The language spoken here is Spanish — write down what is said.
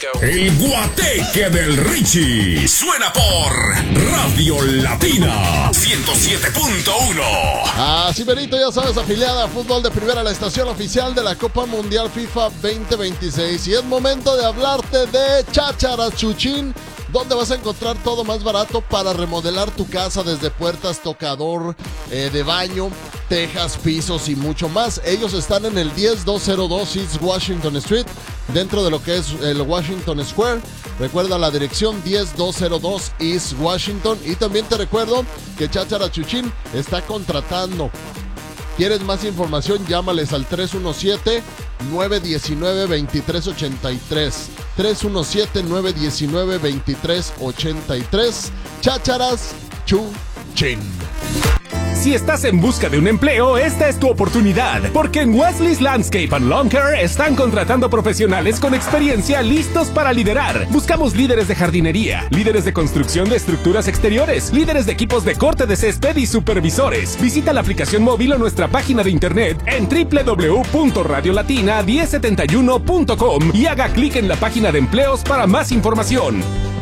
El guateque del Richie suena por Radio Latina 107.1. Así Benito, ya sabes, afiliada a Fútbol de Primera, la estación oficial de la Copa Mundial FIFA 2026. Y es momento de hablarte de Chácharas Chuchín, donde vas a encontrar todo más barato para remodelar tu casa, desde puertas, tocador, de baño, tejas, pisos y mucho más. Ellos están en el 10202 East Washington Street, dentro de lo que es el Washington Square. Recuerda la dirección, 10202 East Washington. Y también te recuerdo que Cháchara Chuchín está contratando. ¿Quieres más información? Llámales al 317-919-2383. 317-919-2383. Chácharas Chuchín. Si estás en busca de un empleo, esta es tu oportunidad, porque en Wesley's Landscape and Lawn Care están contratando profesionales con experiencia listos para liderar. Buscamos líderes de jardinería, líderes de construcción de estructuras exteriores, líderes de equipos de corte de césped y supervisores. Visita la aplicación móvil o nuestra página de internet en www.radiolatina1071.com y haga clic en la página de empleos para más información.